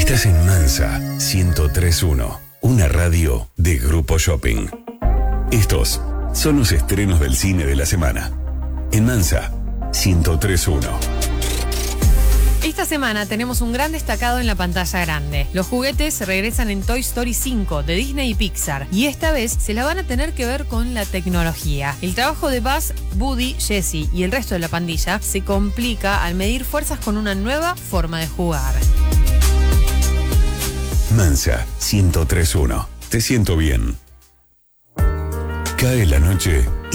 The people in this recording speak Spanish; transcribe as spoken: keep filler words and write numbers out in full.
Estás en Mansa ciento tres punto uno, una radio de Grupo Shopping. Estos son los estrenos del cine de la semana. En Mansa ciento tres punto uno. Esta semana tenemos un gran destacado en la pantalla grande. Los juguetes regresan en Toy Story cinco de Disney y Pixar, y esta vez se la van a tener que ver con la tecnología. El trabajo de Buzz, Woody, Jessie y el resto de la pandilla se complica al medir fuerzas con una nueva forma de jugar. Mansa ciento tres punto uno. Te siento bien. Cae la noche